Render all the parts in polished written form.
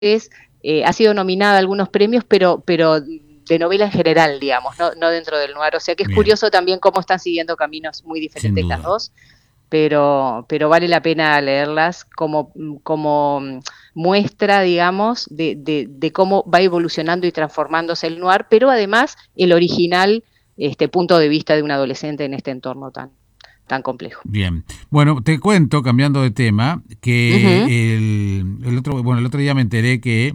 ha sido nominada a algunos premios, pero de novela en general, digamos, no dentro del noir. O sea que es curioso también cómo están siguiendo caminos muy diferentes las dos, pero vale la pena leerlas como muestra, digamos, de cómo va evolucionando y transformándose el noir, pero además el original punto de vista de un adolescente en este entorno tan complejo. Bien. Bueno, te cuento, cambiando de tema, que el otro día me enteré que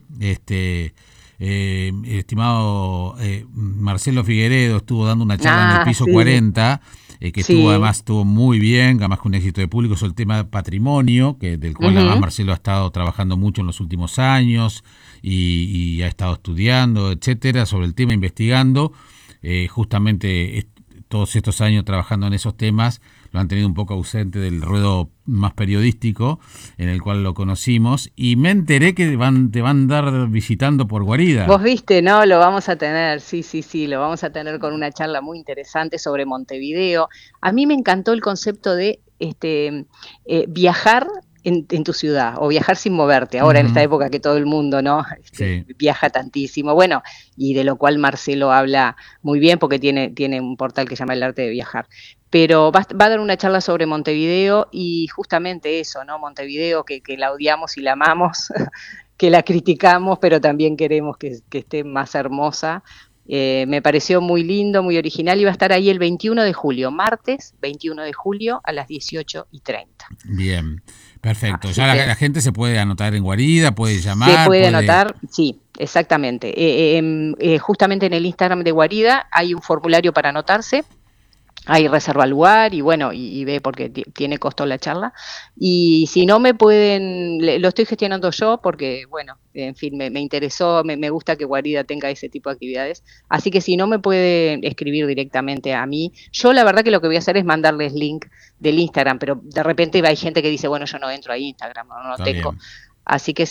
el estimado Marcelo Figueredo estuvo dando una charla en el piso 40, que estuvo muy bien, además con un éxito de público, sobre el tema de patrimonio, del cual además Marcelo ha estado trabajando mucho en los últimos años y ha estado estudiando, etcétera, sobre el tema, investigando. Justamente todos estos años trabajando en esos temas lo han tenido un poco ausente del ruedo más periodístico en el cual lo conocimos, y me enteré que te van a andar visitando por Guarida. Vos viste, ¿no? Lo vamos a tener, sí, lo vamos a tener con una charla muy interesante sobre Montevideo. A mí me encantó el concepto de viajar en tu ciudad, o viajar sin moverte, ahora en esta época que todo el mundo, ¿no? Viaja tantísimo, bueno, y de lo cual Marcelo habla muy bien, porque tiene un portal que se llama El Arte de Viajar. Pero va a dar una charla sobre Montevideo, y justamente eso, ¿no? Montevideo, que la odiamos y la amamos, que la criticamos, pero también queremos que esté más hermosa. Me pareció muy lindo, muy original, y va a estar ahí el 21 de julio, martes 21 de julio a las 18:30. Bien, perfecto. Así ya la gente se puede anotar en Guarida, puede llamar. Se puede anotar, sí, exactamente. Justamente en el Instagram de Guarida hay un formulario para anotarse. Ahí reserva lugar y bueno, y ve porque tiene costo la charla. Y si no me pueden, lo estoy gestionando yo porque, bueno, en fin, me interesó, me gusta que Guarida tenga ese tipo de actividades. Así que si no me pueden escribir directamente a mí, yo la verdad que lo que voy a hacer es mandarles link del Instagram, pero de repente hay gente que dice, bueno, yo no entro a Instagram, no lo tengo. Bien. Así que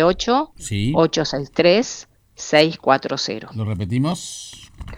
098-863-640. ¿Lo repetimos?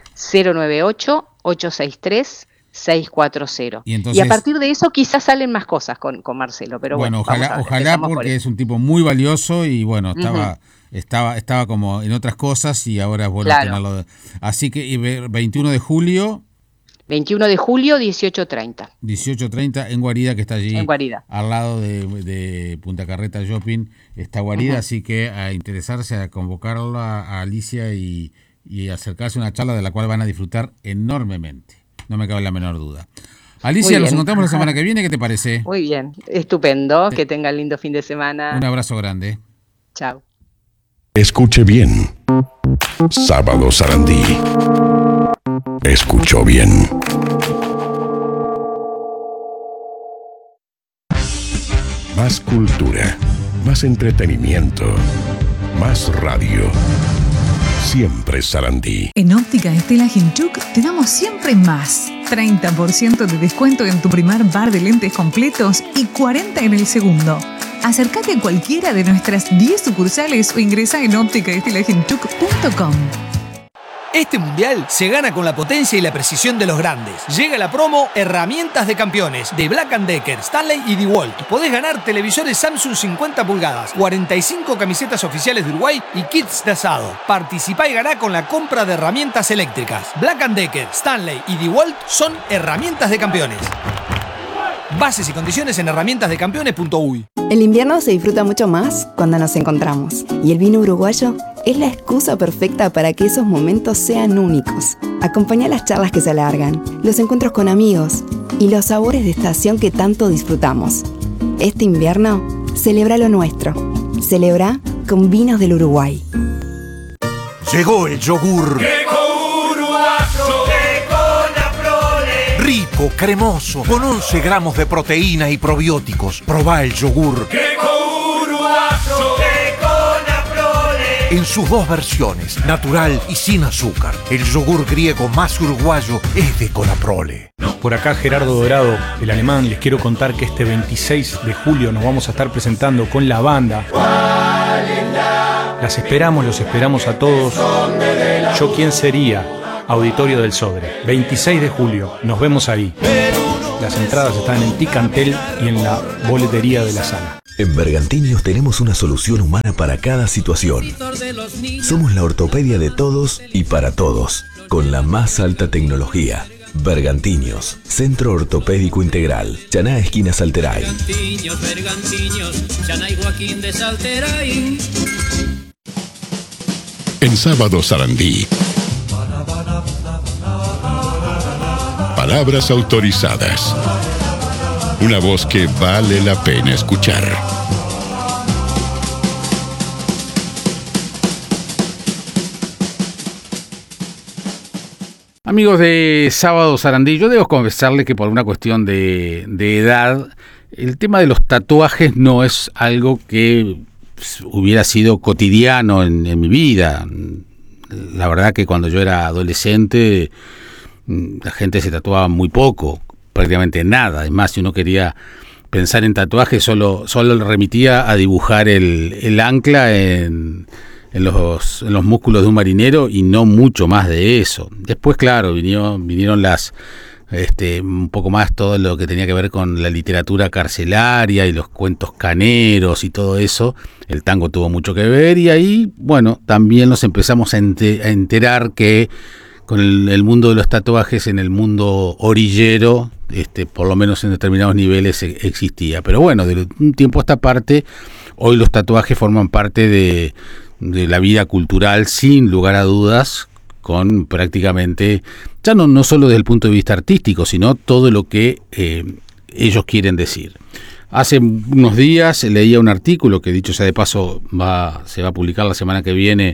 098-863-640. Y a partir de eso quizás salen más cosas con Marcelo, pero bueno, ojalá porque es un tipo muy valioso y bueno, estaba como en otras cosas y ahora es bueno tenerlo. Así que 21 de julio. 21 de julio, 18:30. 18:30 en Guarida, que está allí al lado de Punta Carreta Shopping, está Guarida, así que a interesarse, a convocarla a Alicia y acercarse a una charla de la cual van a disfrutar enormemente. No me cabe la menor duda. Alicia, nos encontramos la semana que viene, ¿qué te parece? Muy bien, estupendo, que tengan lindo fin de semana. Un abrazo grande. Chao. Escuche bien. Sábado Sarandí. Escuchó bien. Más cultura, más entretenimiento, más radio. Siempre Sarandí. En Óptica Estela Ginchuk te damos siempre más. 30% de descuento en tu primer par de lentes completos y 40% en el segundo. Acércate a cualquiera de nuestras 10 sucursales o ingresa en ópticaestelaginchuk.com. Este mundial se gana con la potencia y la precisión de los grandes. Llega la promo Herramientas de Campeones de Black & Decker, Stanley y DeWalt. Podés ganar televisores Samsung 50 pulgadas, 45 camisetas oficiales de Uruguay y kits de asado. Participá y ganá con la compra de herramientas eléctricas. Black & Decker, Stanley y DeWalt son Herramientas de Campeones. Bases y condiciones en herramientasdecampeones.uy. El invierno se disfruta mucho más cuando nos encontramos. Y el vino uruguayo es la excusa perfecta para que esos momentos sean únicos. Acompañá las charlas que se alargan, los encuentros con amigos y los sabores de estación que tanto disfrutamos. Este invierno, celebra lo nuestro. Celebra con vinos del Uruguay. Llegó el yogur. Rico, cremoso, con 11 gramos de proteína y probióticos. Probá el yogur. En sus dos versiones, natural y sin azúcar. El yogur griego más uruguayo es de Conaprole. Por acá Gerardo Dorado, el alemán. Les quiero contar que este 26 de julio nos vamos a estar presentando con la banda. Los esperamos a todos. Yo quién sería. Auditorio del Sodre, 26 de julio, nos vemos ahí. Las entradas están en Ticantel y en la boletería de la sala. En Bergantiños tenemos una solución humana para cada situación. Somos la ortopedia de todos y para todos, con la más alta tecnología. Bergantiños, Centro Ortopédico Integral, Chaná esquina Salteray. Bergantiños, Chaná y Joaquín de Salteray. En Sábado Sarandí. Palabras autorizadas. Una voz que vale la pena escuchar. Amigos de Sábado Sarandí, yo debo confesarles que por una cuestión de edad, el tema de los tatuajes no es algo que hubiera sido cotidiano en mi vida. La verdad que cuando yo era adolescente, la gente se tatuaba muy poco, prácticamente nada. Es más, si uno quería pensar en tatuajes, solo le remitía a dibujar el ancla en los músculos de un marinero y no mucho más de eso. Después, claro, vinieron las un poco más todo lo que tenía que ver con la literatura carcelaria y los cuentos caneros y todo eso. El tango tuvo mucho que ver y ahí, bueno, también nos empezamos a enterar que con el mundo de los tatuajes en el mundo orillero, por lo menos en determinados niveles existía. Pero bueno, de un tiempo a esta parte, hoy los tatuajes forman parte de la vida cultural, sin lugar a dudas, con prácticamente, ya no solo desde el punto de vista artístico, sino todo lo que ellos quieren decir. Hace unos días leía un artículo que, dicho sea de paso, se va a publicar la semana que viene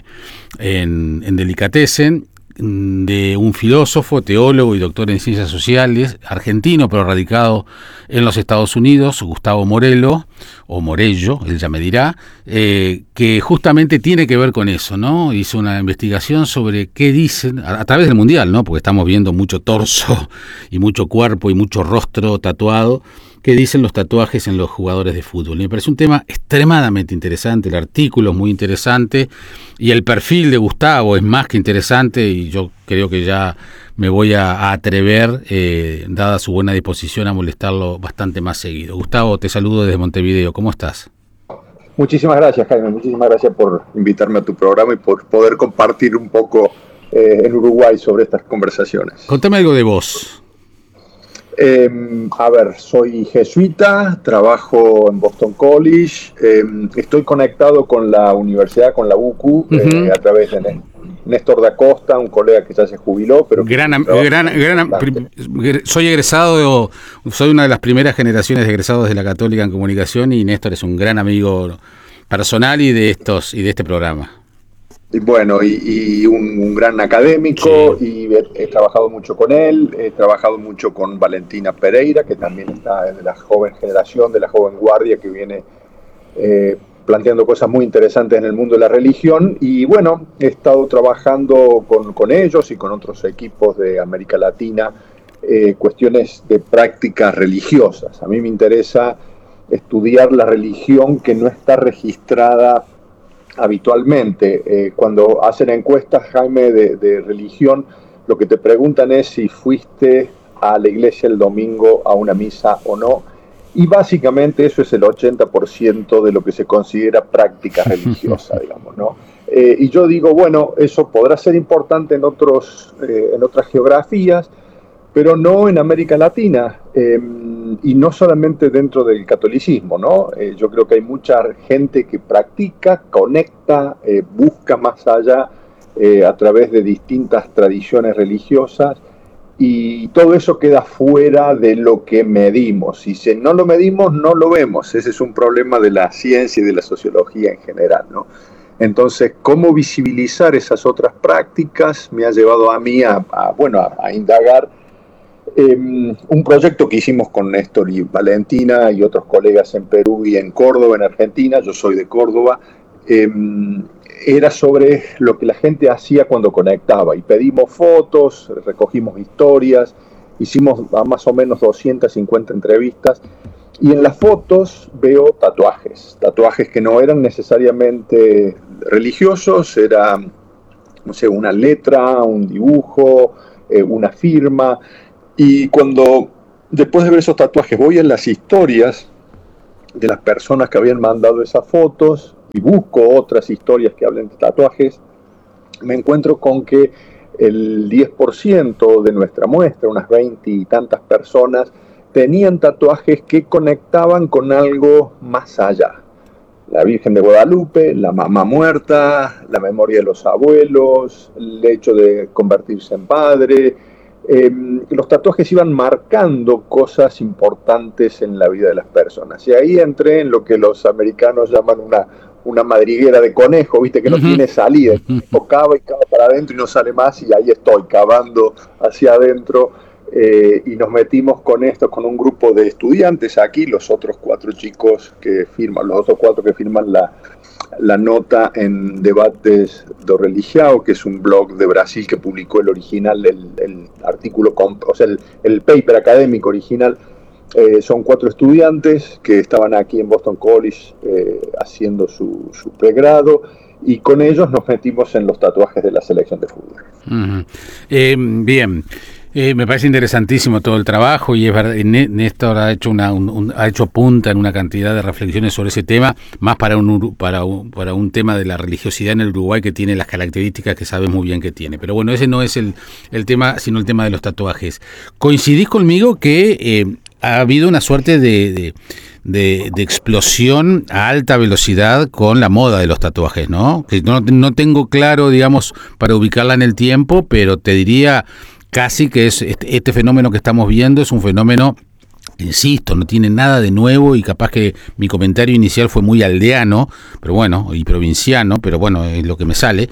en Delicatessen, de un filósofo, teólogo y doctor en ciencias sociales, argentino pero radicado en los Estados Unidos, Gustavo Morello, o Morello, él ya me dirá, que justamente tiene que ver con eso, ¿no? Hizo una investigación sobre qué dicen, a través del Mundial, ¿no? Porque estamos viendo mucho torso y mucho cuerpo y mucho rostro tatuado, qué dicen los tatuajes en los jugadores de fútbol. Y me parece un tema extremadamente interesante, el artículo es muy interesante y el perfil de Gustavo es más que interesante y yo creo que ya me voy a atrever, dada su buena disposición, a molestarlo bastante más seguido. Gustavo, te saludo desde Montevideo, ¿cómo estás? Muchísimas gracias, Jaime, muchísimas gracias por invitarme a tu programa y por poder compartir un poco en Uruguay sobre estas conversaciones. Contame algo de vos. A ver, soy jesuita, trabajo en Boston College, estoy conectado con la universidad, con la UCU, a través de Néstor da Costa, un colega que ya se jubiló, pero soy egresado, soy una de las primeras generaciones de egresados de la Católica en Comunicación y Néstor es un gran amigo personal y de este programa. Y bueno, y un gran académico, sí. Y he trabajado mucho con él, he trabajado mucho con Valentina Pereira, que también está de la joven generación, de la joven guardia, que viene planteando cosas muy interesantes en el mundo de la religión, y bueno, he estado trabajando con ellos y con otros equipos de América Latina, cuestiones de prácticas religiosas. A mí me interesa estudiar la religión que no está registrada habitualmente. Cuando hacen encuestas, Jaime, de religión, lo que te preguntan es si fuiste a la iglesia el domingo a una misa o no, y básicamente eso es el 80% de lo que se considera práctica religiosa, digamos, ¿no? Y yo digo, bueno, eso podrá ser importante en otras geografías, pero no en América Latina, y no solamente dentro del catolicismo, ¿no? Yo creo que hay mucha gente que practica, conecta, busca más allá a través de distintas tradiciones religiosas, y todo eso queda fuera de lo que medimos. Y si no lo medimos, no lo vemos. Ese es un problema de la ciencia y de la sociología en general, ¿no? Entonces, cómo visibilizar esas otras prácticas me ha llevado a mí a indagar un proyecto que hicimos con Néstor y Valentina y otros colegas en Perú y en Córdoba, en Argentina. Yo soy de Córdoba. Era sobre lo que la gente hacía cuando conectaba, y pedimos fotos, recogimos historias, hicimos más o menos 250 entrevistas, y en las fotos veo tatuajes que no eran necesariamente religiosos, era, no sé, una letra, un dibujo, una firma. Y cuando, después de ver esos tatuajes, voy en las historias, de las personas que habían mandado esas fotos y busco otras historias que hablen de tatuajes, me encuentro con que el 10% de nuestra muestra, unas 20 y tantas personas, tenían tatuajes que conectaban con algo más allá. La Virgen de Guadalupe, la mamá muerta, la memoria de los abuelos, el hecho de convertirse en padre. Los tatuajes iban marcando cosas importantes en la vida de las personas. Y ahí entré en lo que los americanos llaman una madriguera de conejo, viste, que no tiene salida. O cava y cava para adentro y no sale más, y ahí estoy, cavando hacia adentro. Y nos metimos con esto, con un grupo de estudiantes aquí, los otros 4 chicos que firman, los otros 4 que firman la nota en Debates do Religião, que es un blog de Brasil que publicó el original, el artículo, o sea, el paper académico original. Son 4 estudiantes que estaban aquí en Boston College haciendo su pregrado, y con ellos nos metimos en los tatuajes de la selección de fútbol. Bien. Me parece interesantísimo todo el trabajo, y es verdad, Néstor ha hecho punta en una cantidad de reflexiones sobre ese tema, más para un tema de la religiosidad en el Uruguay, que tiene las características que sabes muy bien que tiene. Pero bueno, ese no es el tema, sino el tema de los tatuajes. ¿Coincidís conmigo que ha habido una suerte de explosión a alta velocidad con la moda de los tatuajes, ¿no? Que no tengo claro, digamos, para ubicarla en el tiempo, pero te diría casi que es este fenómeno que estamos viendo es un fenómeno, insisto, no tiene nada de nuevo, y capaz que mi comentario inicial fue muy aldeano, pero bueno, y provinciano, pero bueno, es lo que me sale,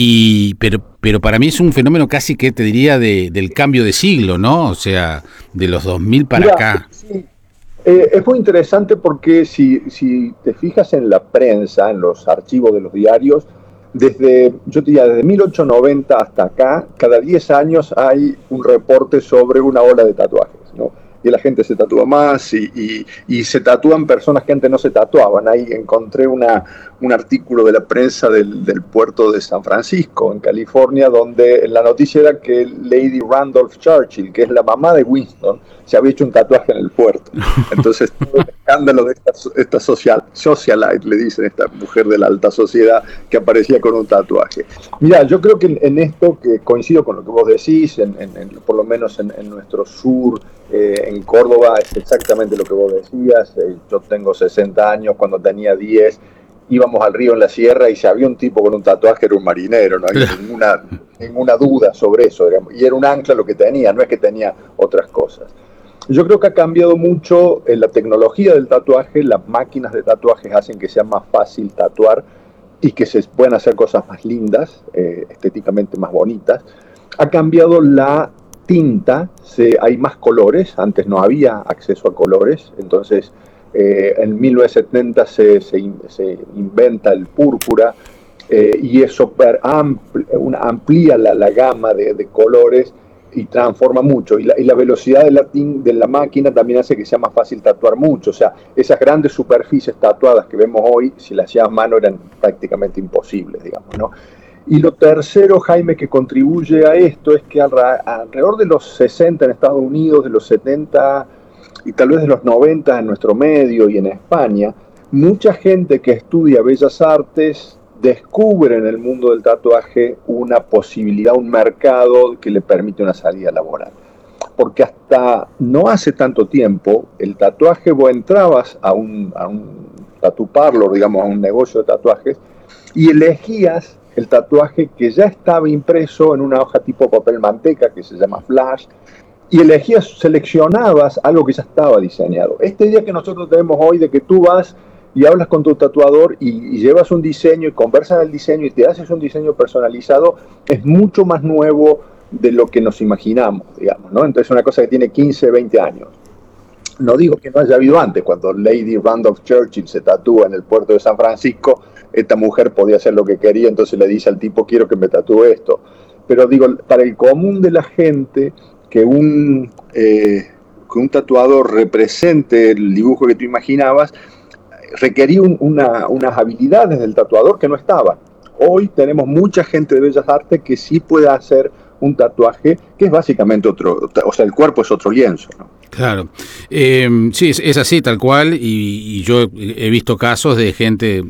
pero para mí es un fenómeno casi que te diría del cambio de siglo, ¿no? O sea, de los 2000 para acá. Sí. Es muy interesante porque si te fijas en la prensa, en los archivos de los diarios, desde 1890 hasta acá, cada 10 años hay un reporte sobre una ola de tatuajes, ¿no? Y la gente se tatúa más y se tatúan personas que antes no se tatuaban. Ahí encontré un artículo de la prensa del puerto de San Francisco, en California, donde la noticia era que Lady Randolph Churchill, que es la mamá de Winston, se había hecho un tatuaje en el puerto. Entonces, todo el escándalo de esta socialite, le dicen, esta mujer de la alta sociedad, que aparecía con un tatuaje. Mira, yo creo que en esto, que coincido con lo que vos decís, por lo menos en nuestro sur, en Córdoba, es exactamente lo que vos decías. Yo tengo 60 años, cuando tenía 10, íbamos al río en la sierra y si había un tipo con un tatuaje era un marinero, no había ninguna duda sobre eso, digamos. Y era un ancla lo que tenía, no es que tenía otras cosas. Yo creo que ha cambiado mucho la tecnología del tatuaje. Las máquinas de tatuajes hacen que sea más fácil tatuar y que se puedan hacer cosas más lindas, estéticamente más bonitas. Ha cambiado la tinta, hay más colores, antes no había acceso a colores, entonces en 1970 se inventa el púrpura, y eso amplía la gama de colores y transforma mucho, y la velocidad de la máquina también hace que sea más fácil tatuar mucho. O sea, esas grandes superficies tatuadas que vemos hoy, si las hacías a mano, eran prácticamente imposibles, digamos, ¿no? Y lo tercero, Jaime, que contribuye a esto es que alrededor de los 60 en Estados Unidos, de los 70 y tal vez de los 90 en nuestro medio y en España, mucha gente que estudia Bellas Artes descubre en el mundo del tatuaje una posibilidad, un mercado que le permite una salida laboral. Porque hasta no hace tanto tiempo, el tatuaje, vos entrabas a un tattoo parlor, digamos, a un negocio de tatuajes, y elegías el tatuaje que ya estaba impreso en una hoja tipo papel manteca, que se llama flash, y seleccionabas algo que ya estaba diseñado. Este día que nosotros tenemos hoy, de que tú vas y hablas con tu tatuador y llevas un diseño y conversas el diseño y te haces un diseño personalizado, es mucho más nuevo de lo que nos imaginamos, digamos, ¿no? Entonces es una cosa que tiene 15, 20 años. No digo que no haya habido antes. Cuando Lady Randolph Churchill se tatúa en el puerto de San Francisco, esta mujer podía hacer lo que quería, entonces le dice al tipo, quiero que me tatúe esto. Pero digo, para el común de la gente, que un tatuador represente el dibujo que tú imaginabas, requería unas habilidades del tatuador que no estaban. Hoy tenemos mucha gente de Bellas Artes que sí puede hacer un tatuaje que es básicamente otro, o sea, el cuerpo es otro lienzo, ¿no? Claro. Sí, es así, tal cual, y yo he visto casos de gente